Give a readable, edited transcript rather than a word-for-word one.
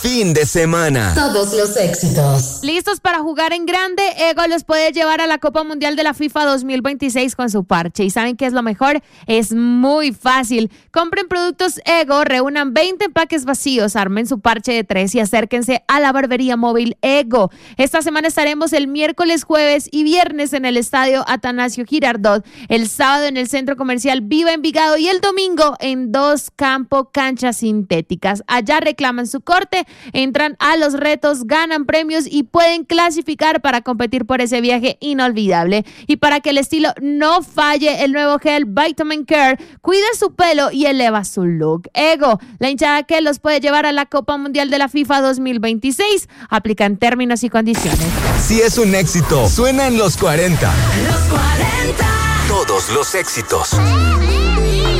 Fin de semana. Todos los éxitos. ¿Listos para jugar en grande? Ego los puede llevar a la Copa Mundial de la FIFA 2026 con su parche. ¿Y saben qué es lo mejor? Es muy fácil. Compren productos Ego, reúnan 20 empaques vacíos, armen su parche de 3 y acérquense a la barbería móvil Ego. Esta semana estaremos el miércoles, jueves y viernes en el estadio Atanasio Girardot, el sábado en el centro comercial Viva Envigado y el domingo en Dos Campo Canchas Sintéticas. Allá reclaman su corte, entran a los retos, ganan premios y pueden clasificar para competir por ese viaje inolvidable. Y para que el estilo no falle, el nuevo gel Vitamin Care cuida su pelo y eleva su look. Ego, la hinchada que los puede llevar a la Copa Mundial de la FIFA 2026. Aplican términos y condiciones. Si es un éxito, suena en los 40. Los 40. Todos los éxitos.